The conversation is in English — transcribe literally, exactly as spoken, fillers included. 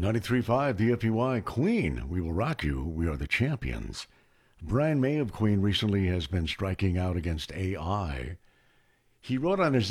ninety-three point five D F P Y Queen. We will rock you. We are the champions. Brian May of Queen recently has been striking out against A I. He wrote on his